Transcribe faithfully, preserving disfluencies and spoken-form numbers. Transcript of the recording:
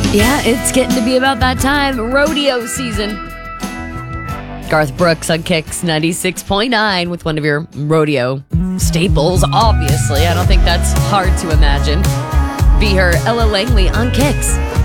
Yeah, it's getting to be about that time. Rodeo season. Garth Brooks on Kicks ninety-six point nine with one of your rodeo staples, obviously. I don't think that's hard to imagine. Be Her, Ella Langley on Kicks.